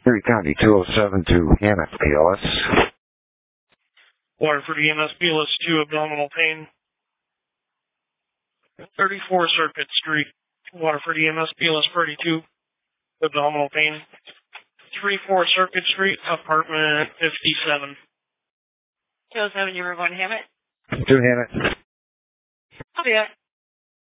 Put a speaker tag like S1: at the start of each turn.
S1: Erie County 207 to Hammett, PLS.
S2: Waterford EMS BLS 2, abdominal pain. 34 Circuit Street, Waterford EMS BLS 32, abdominal pain. 34 Circuit Street, apartment 57.
S3: 207, you were going to Hammett?
S1: To Hammett.
S3: Copy that.